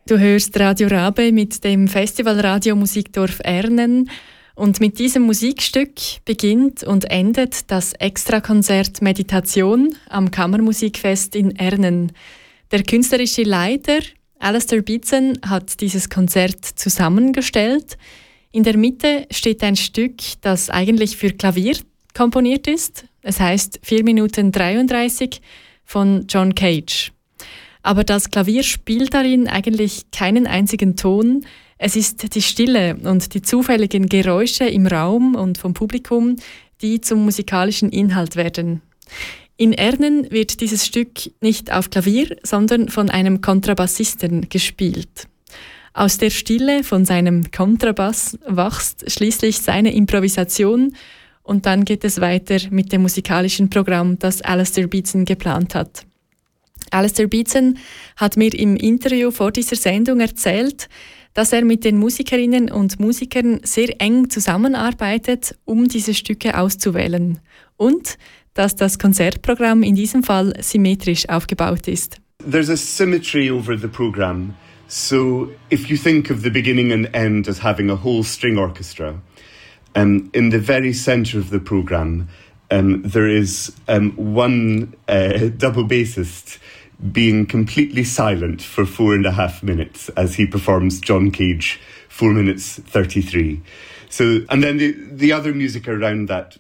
Du hörst Radio Rabe mit dem Festival Radio Musikdorf Ernen. Und mit diesem Musikstück beginnt und endet das Extrakonzert Meditation am Kammermusikfest in Ernen. Der künstlerische Leiter Alastair Beatson hat dieses Konzert zusammengestellt. In der Mitte steht ein Stück, das eigentlich für Klavier komponiert ist. Es heißt 4 Minuten 33 von John Cage. Aber das Klavier spielt darin eigentlich keinen einzigen Ton. Es ist die Stille und die zufälligen Geräusche im Raum und vom Publikum, die zum musikalischen Inhalt werden. In Ernen wird dieses Stück nicht auf Klavier, sondern von einem Kontrabassisten gespielt. Aus der Stille von seinem Kontrabass wächst schließlich seine Improvisation und dann geht es weiter mit dem musikalischen Programm, das Alastair Beatson geplant hat. Alastair Beatson hat mir im Interview vor dieser Sendung erzählt, dass er mit den Musikerinnen und Musikern sehr eng zusammenarbeitet, um diese Stücke auszuwählen. Und dass das Konzertprogramm in diesem Fall symmetrisch aufgebaut ist. There's a symmetry over the program. So if you think of the beginning and end as having a whole string orchestra, in the very center of the program, there is one double bassist being completely silent for 4.5 minutes as he performs John Cage 4 minutes 33. So, and then the other music around that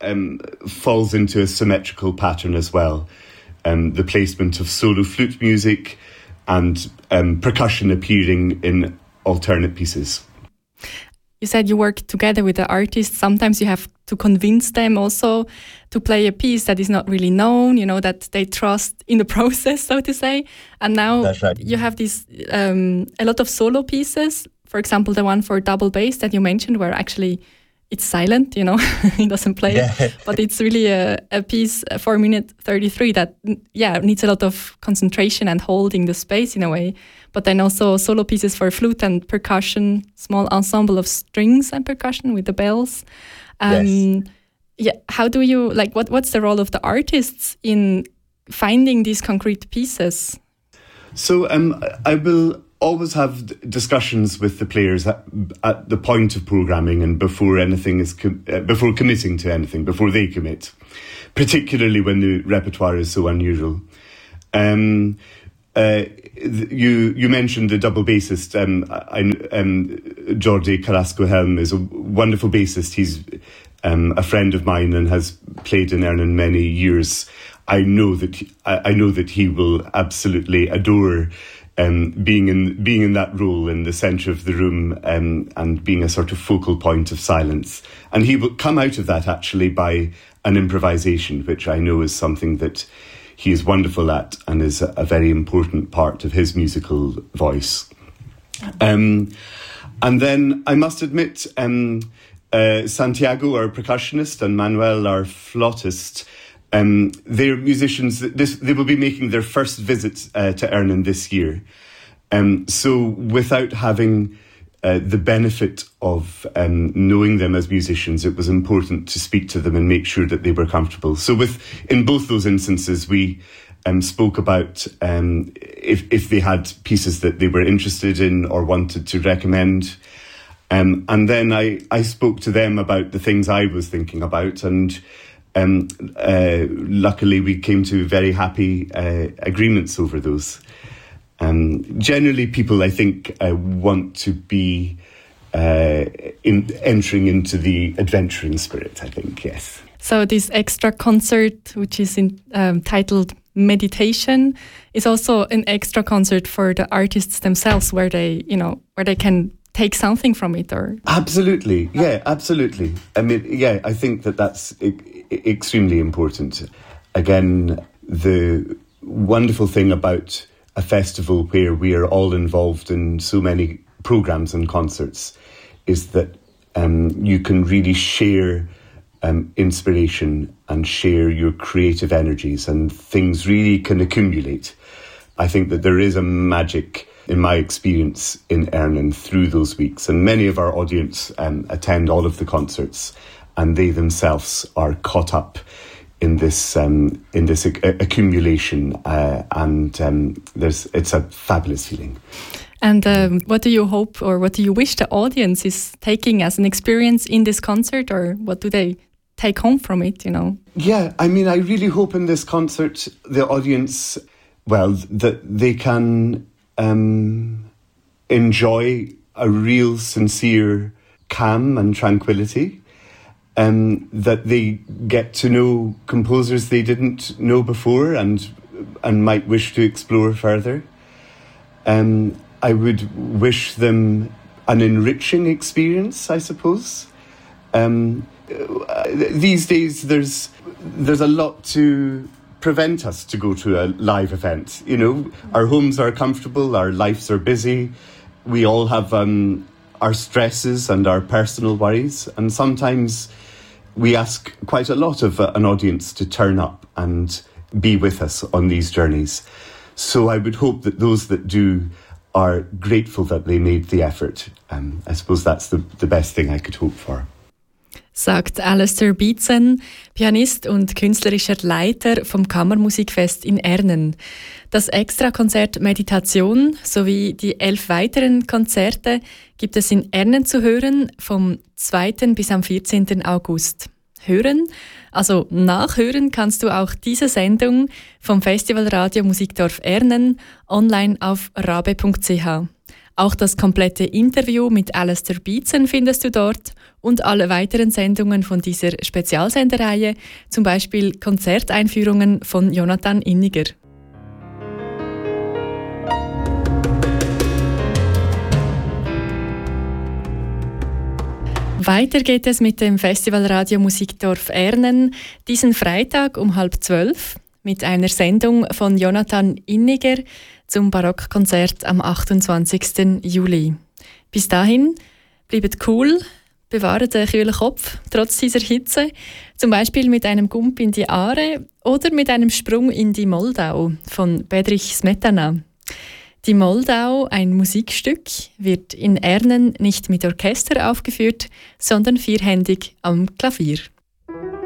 falls into a symmetrical pattern as well. The placement of solo flute music and percussion appearing in alternate pieces. You said you work together with the artists. Sometimes you have to convince them also to play a piece that is not really known, you know, that they trust in the process, so to say. And now That's right. You have these a lot of solo pieces. For example, the one for double bass that you mentioned, where actually it's silent, you know, it doesn't play. Yeah. But it's really a piece, 4 minute 33, that needs a lot of concentration and holding the space in a way. But then also solo pieces for flute and percussion, small ensemble of strings and percussion with the bells. Yes. Yeah, how do you, like, what's the role of the artists in finding these concrete pieces? So I will always have discussions with the players at the point of programming and before anything is before committing to anything, before they commit, particularly when the repertoire is so unusual. You mentioned the double bassist. Jordi Carrasco-Helm is a wonderful bassist. He's a friend of mine and has played in Ernen many years. I know that he will absolutely adore being in that role in the centre of the room and being a sort of focal point of silence. And he will come out of that actually by an improvisation, which I know is something that he is wonderful at and is a very important part of his musical voice. And then I must admit, Santiago, our percussionist, and Manuel, our flautist, they're musicians. They will be making their first visit to Ernen this year. So without having the benefit of knowing them as musicians, it was important to speak to them and make sure that they were comfortable. So in both those instances, we spoke about if they had pieces that they were interested in or wanted to recommend. And then I spoke to them about the things I was thinking about, and luckily we came to very happy agreements over those. Generally, people, I think, want to be entering into the adventuring spirit, I think, yes. So this extra concert, which is titled Meditation, is also an extra concert for the artists themselves, where they can take something from it, or absolutely, yeah, absolutely. I mean, yeah, I think that's extremely important. Again, the wonderful thing about a festival where we are all involved in so many programs and concerts is that you can really share inspiration and share your creative energies, and things really can accumulate. I think that there is a magic, in my experience, in Ernen through those weeks, and many of our audience attend all of the concerts, and they themselves are caught up in this accumulation, and it's a fabulous feeling. And what do you hope or what do you wish the audience is taking as an experience in this concert, or what do they take home from it, Yeah, I mean, I really hope in this concert the audience, that they can enjoy a real, sincere calm and tranquility, that they get to know composers they didn't know before and might wish to explore further. I would wish them an enriching experience, I suppose. These days, there's a lot to prevent us to go to a live event. Our homes are comfortable, our lives are busy. We all have our stresses and our personal worries, and sometimes we ask quite a lot of an audience to turn up and be with us on these journeys. So I would hope that those that do are grateful that they made the effort. I suppose that's the best thing I could hope for. Sagt Alastair Beetson, Pianist und künstlerischer Leiter vom Kammermusikfest in Ernen. Das Extrakonzert Meditation sowie die 11 weiteren Konzerte gibt es in Ernen zu hören vom 2. bis am 14. August. Hören, also nachhören kannst du auch diese Sendung vom Festivalradio Musikdorf Ernen online auf rabe.ch. Auch das komplette Interview mit Alastair Beetson findest du dort und alle weiteren Sendungen von dieser Spezialsendereihe, zum Beispiel Konzerteinführungen von Jonathan Inniger. Weiter geht es mit dem Festivalradio Musikdorf Ernen diesen Freitag um 11:30 mit einer Sendung von Jonathan Inniger zum Barockkonzert am 28. Juli. Bis dahin, bleibt cool, bewahrt den kühlen Kopf trotz dieser Hitze, zum Beispiel mit einem Gump in die Aare oder mit einem Sprung in die Moldau von Bedřich Smetana. Die Moldau, ein Musikstück, wird in Ernen nicht mit Orchester aufgeführt, sondern vierhändig am Klavier.